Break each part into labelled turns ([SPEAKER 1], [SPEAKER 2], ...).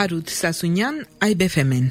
[SPEAKER 1] Հարութ Սասունյան, IBFM-ն։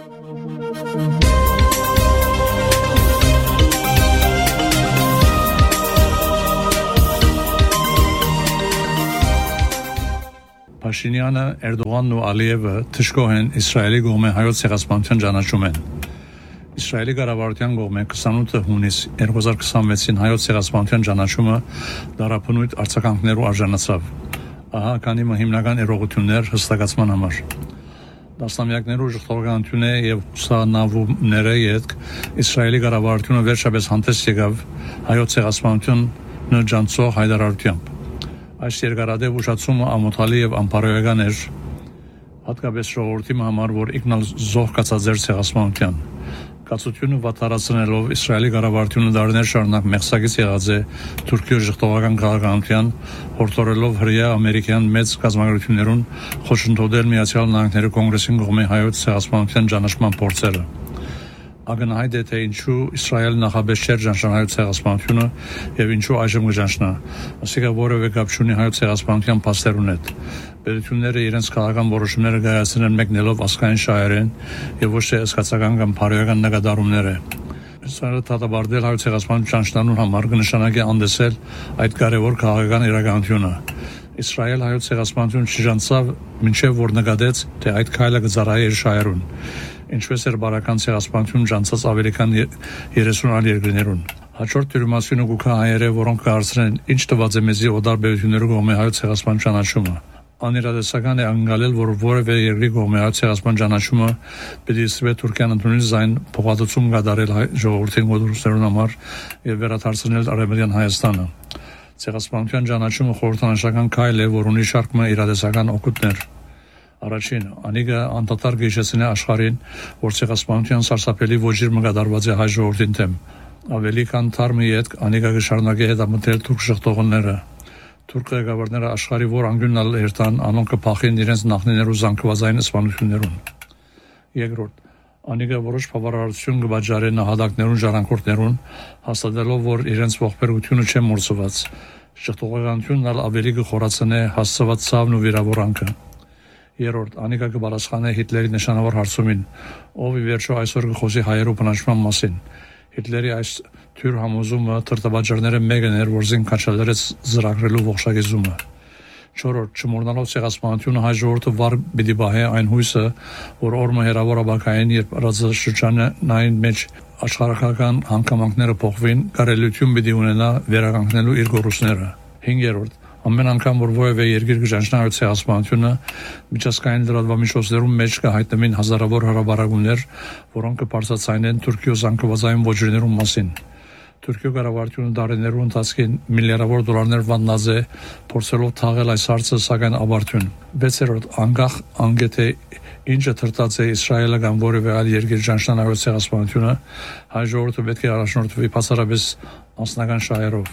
[SPEAKER 2] Փաշինյանը, Էրդողանն ու Ալիևը թշկող են Իսրայելի կողմէ հայոց ցեղասպանության ճանաչում են։ Իսրայելի կառավարության կողմէ 28 հունիս 2026-ին հայոց ցեղասպանության ճանաչումը դարաբնույթ արձագանքներու արժանացավ։ Ահա քանի հիմնական իրողություններ հստակացման համար։ Դասնամյակներու ժողովրդականությունը եւ ուսանավումները յետք Իսրայելի կառավարությունը վերջապես հանդես եկավ հայոց ցեղասպանությունը ջանցող հայտարարությամբ։ Այս երկարատև ուշացումը ամոթալի եւ անփարոյական էր, հատկապես ժողովրդի համար, որ իգնալ զոհ կացածեր ցեղասպանության։ Կացությունը վատթարացնելով Իսրայելի կառավարությունը դարներ շարունակ մեղսակից եղած է Թուրքիո ժողովրդական քաղաքականության, հորդորելով հրեա ամերիկյան մեծ կազմակերպություններուն խոչընդոտել Միացյալ Նահանգների կոնգրեսին կողմէ հայոց ցեղասպանության ճանաչման փորձերը։ Ակնհայտ է, թե ինչու Իսրայելը նախաբես չէր ճանաչել հայոց ցեղասպանությունը եւ ինչու այժմ կճանաչնա։ Ասիկա որևէ կապ չունի հայոց ցեղասպանության փաստերուն հետ։ Պետությունները իրենց քաղաքական որոշումները կայացնել են մեկնելով ազգային շահերեն եւ ոչ թե սկացական կամ բարոյական նկատառումներ է։ Իսրայելը դատաբարտել հայոց ցեղասպանության ճանաչման համար կնշանակի անդեսել այդ կարևոր քաղաքական իրականությունը։ Իսրայել հայոց ցեղասպանություն չժանցավ, մինչև որ նկատեց, թե այդ քայլը կծառայի իր շահերուն, ինչպես էր բարական ցեղասպանություն ժանցած ավելի քան 30 այլ երկրներուն։ Հաջորդ դյուրիմասյունը գուքա հայերը, որոնք կհարցնեն ինչ տված է մեզի օտար պետությունների կողմէ հայոց ցեղասպանության ճանաչումը։ Անիրադեսական է անգալել, որ որևէ երկրի կողմէ հայոց ցեղասպանության ճանաչումը պիտի ստվե Թուրքիան ընդունի զայն փոխհատուցում կատարել ժողովրդին գոդրուսներուն համար եւ վերադարձնել Արևմտյան Հայաստանը։ Ցեղասպանության ճանաչումը խորհրդանշական քայլ է, որ ունի շարք իրադեսական օգուտներ։ Առաջին, անիկը անդադար գիշեցնե աշխարհին, որ ցեղասպանության սարսափելի ոճիր մկադարված է հայ ժողովրդին դեմ։ Ավելի քան թարմի յետք անիկը կշարունակի հետամտել թուրք ժողովները։ Թուրք ղեկավարները աշխարհի որ անգյունալ երթան, անոնք կփախին իրենց նախնիներու զանգվածային սպանություններուն։ Երկրորդ, անիկը որոշ բավարարություն կվաճառի նահատակներուն ժառանգորդներուն, հաստատելով, որ իրենց ողբերգությունը չէ մորցված։ Ժողովականությունն ավելի կխորացնե հասցված ցավն ու վիրավորանքը։ Երրորդ, անիկա կպատասխանե Հիտլերի նշանավոր հարցումին, ով ի վերջո այսօր կխոսի հայերու բնաջման մասին։ Հիտլերի այս թյուր համոզումը թրտավաճառները մեկն էր, որ զինք քաչալերեց զրագրելու ողջագիզումը։ Չորրորդ, չմոռնալով ցեղասպանությունը հայ ժողովուրդը վառ պիտի բահե այն հույսը, որ օրմը հերավորաբակային երբ ռազմաշրջանային մեջ աշխարհական հանգամանքները փոխվին, կարելիություն պիտի ունենա վերականգնելու իր գոռուսները։ Հինգերորդ, ամեն անգամ որ որևէ երկիր կճանաչի հայոց ցեղասպանությունը, միջազգային լրատվամիջոցներում մեջ կհայտնվին հազարավոր հրաբարակումներ, որոնք կբարձրացնեն Թուրքիո զանգվածային ոճիրներու մասին։ Թուրքիո կառավարությունը դարիներու ընթացքին միլիարդավոր դոլարներ վաննած է, փորձելով թաղել այս հարցը, սակայն ավարտուն։ 6-րդ, անկախ անգեթե ինչը թրտած է Իսրայելը կամ որևէ այլ երկիր ճանաչան հայոց ցեղասպանությունը, հայ ժողովուրդը պետք է առաջնորդվի բացառապես անձնական շահերով։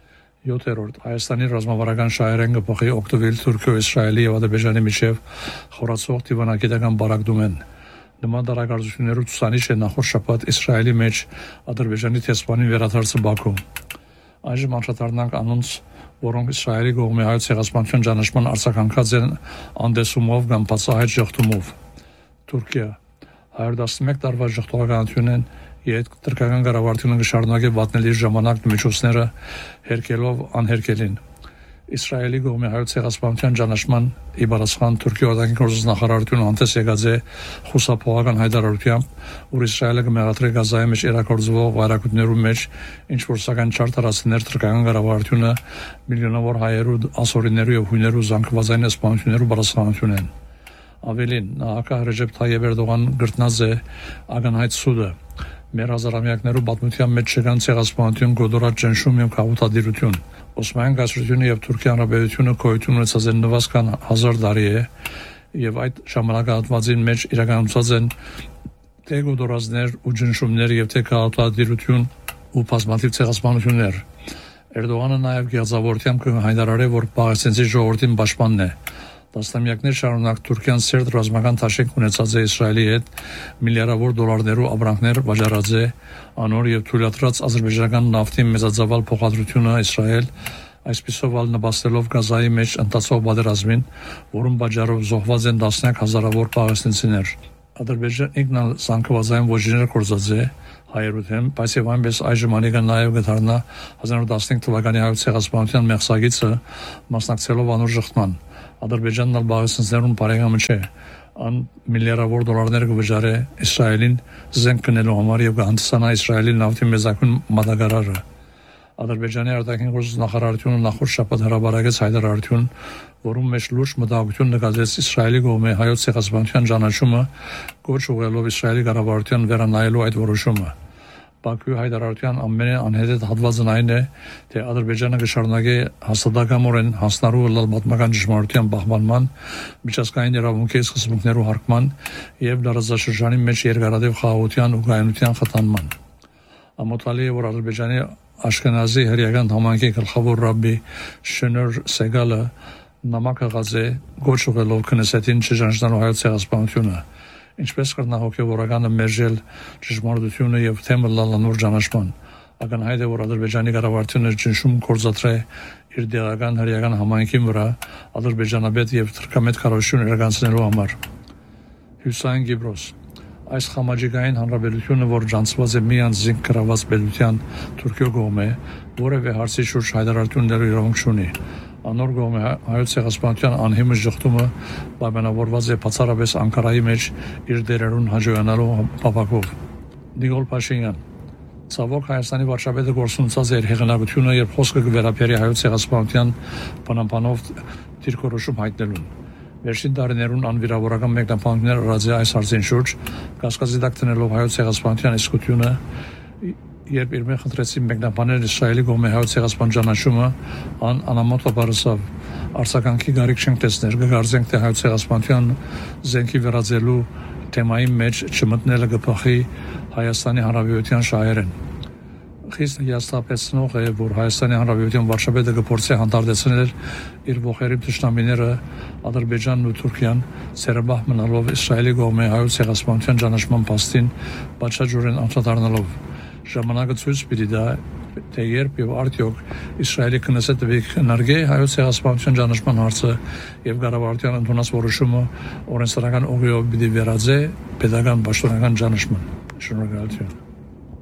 [SPEAKER 2] 7-րդ, Հայաստանի ռազմավարական շահերեն կփոխի օգտվել Թուրքիո, Իսրայելի եւ Ադրբեջանի միջև խորացող դիվանագիտական բարակդում են։ Նման դարակարծություններու ցուցանիշ է նախորդ շաբաթ Իսրայելի մեջ Ադրբեջանի տեսփանի վերադարձը Բաքու։ Այժմ անդրադառնանք անոնց, որոնք Իսրայելի կողմէ հայոց ցեղասպանության ճանաչման արձագանքած են անդեսումով կամ բացահայտ ժողովումով։ Թուրքիա 111 տարվա ժողովականություն են Ետ թուրքական կառավարությունը կշարունակի վատնել իր ժամանակն ու միջոցները հերկելով անհերկելին։ Իսրայելի կողմէ հայոց ցեղասպանության ճանաչման ի պատասխան Թուրքիո արտաքին նախարարությունը հանդես եկած է խուսափողական հայտարարությամբ, որ Իսրայելը կմեղադրի Գազայի մեջ իրականացվող վայրակություններու մեջ ինչ որ սակայն չար տարածքներ թուրքական կառավարությունը միլիոնավոր հայերու, ասորիներու եւ հույներու զանգվածային սպանություններու պատասխանատուն են։ Ավելին, նախագահ Ռեջեփ Թայիփ Էրդողան գրտնած է ակնհայտ սուդը։ Մեր հազարամյակներու պատմության մեջ չկան ցեղասպանություն, գոդորած ճնշում եւ քաղաքադիրություն։ Օսմանյան կայսրությունը եւ Թուրքիա հանրապետությունը գոյություն ունեցած են նվազ քան 1000 տարի է եւ այդ ժամանակահատվածին մեջ իրականացած են թե գոդորածներ ու ճնշումներ եւ թե քաղաքադիրություն ու բազմաթիվ ցեղասպանություններ։ Էրդողանը նաեւ գեղձավորությամբ կհայտարարի, որ պաղեստինցի ժողովրդին պաշտպանն է։ Տասնամյակներ շարունակ Թուրքիան սերտ ռազմական թաշենք ունեցած է Իսրայելի հետ, միլիարդավոր դոլարներու ապրանքներ վաճառած է, անոր եւ թույլատրած ադրբեջանական նավթի մեծածավալ փոխադրությունը Իսրայել, Այսպիսով ալ նպաստելով Գազայի մեջ ընթացող պատերազմին, որում պատճառով զոհված են տասնյակ հազարավոր պաղեստինցիներ։ Ադրբեջանը ինքն զանգվածային ոչինչներ կործած է հայերութեն, բայց եւ այնպես այժմ անիկը նաեւ գտարնա 1915 թվականի հայոց ցեղասպանության մեղսագիծը մասնակցելով անոր շղթման։ Ադրբեջանն ալ պաղեստինցիներուն բարեկամը չէ, ան միլիարդավոր դոլարներ կվճարե Իսրայելին զենք կնելու համար եւ կհանդիսանա Իսրայելի նավթի մեծակուն մատակարարը։ Ադրբեջանի արտաքին գործ նախարարությունը նախորդ շաբաթ հրապարակեց հայտարարություն, որում մեջ լուրջ մտահոգություն նկատեց Իսրայելի կողմի հայոց ցեղասպանության ճանաչումը, կոչ ուղղելով Իսրայելի կառավարության վերանայելու այդ որոշումը։ Բաքվի հայտարարության ամենաանհետեթ հատվածն այն է, թե Ադրբեջանը կշարունակի հաստատակամորեն հանձնարարու լալ պատմական ճշմարտության պահպանման, միջազգային իրավունքի սկզբունքներու հարգման եւ դարաշրջանի մեջ երկարատև խաղաղության ու կայունության խթանման։ Ամոթալի է, որ Ադրբեջանի Աշքենազի հրեական համայնքի գլխավոր ռաբբի Շնոր Սեգալը նամակ ղած է գոչ ուղղելով քնեսետին չճանաչելու հայոց ցեղասպանությունը, ինչպես կրնահոգեվորականը մերժել ճշմարտությունը եւ թեմը լալանոր ճանաչման։ Ակնհայտ է, որ Ադրբեջանի կառավարությունը ճնշում կորզատրե իր դեղական հրեական համայնքի վրա ադրբեջանաբեդ եւ թրքամետ կառավարություն իրականացնելու համար։ Հյուսային Կիպրոս Այս խամաճիկային հանրապետությունը, որ ջանցված է միան զինք կրաված պետության Թուրքիո կողմէ, որևէ հարցի շուրջ հայտարարությունների իրավունք չունի։ Անոր կողմէ հայոց ցեղասպանության անհիմն ժխտումը պայմանավորված է բացառապես Անկարայի մեջ իր դերերուն հաջողանալու պապակով։ Նիկոլ Փաշինյան Ցավոք Հայաստանի վարչապետը գործունեած էր հեղինակությունը, երբ խոսքը կվերապերի հայոց ցեղասպանության բնապանով դիրքորոշում հայտնելուն։ Վերջին տարիներուն անվիրավորական մեկնաբանություններ արած է այս հարցին շուրջ, կասկածի տակ դնելով հայոց ցեղասպանության իսկությունը, երբ իր մեջ խնդրեցին մեկնաբանել Իսրայելի կողմի հայոց ցեղասպան ճանաչումը, անամոթ ապարսավ արձագանքի գարիք չենք տեսներ, կգարձենք, թե հայոց ցեղասպանության զենքի վերածելու թեմայի մեջ չմտնելը կփոխի Հայաստանի Հանրապետության շահերեն։ Խիստ հիասթափեցնող է, որ Հայաստանի Հանրապետության վարչապետը կփորձի հանդարտեցնել իր ողերի թշնամիները Ադրբեջանն ու Թուրքիան, ցերաբահ մնալով Իսրայելի կողմի հայոց ցեղասպանության ճանաչման փաստին պատշաճորեն անդրադառնալով։ Ժամանակը ցույց պիտի տա, թե երբ եւ արդյոք Իսրայելի քնեսետը քննարկի հայոց ցեղասպանության ճանաչման հարցը եւ կառավարության ընդունած որոշումը օրենսդրական ուղիով պիտի վերածե pedagogan պաշտոնական ճանաչման։ Շնորհակալություն։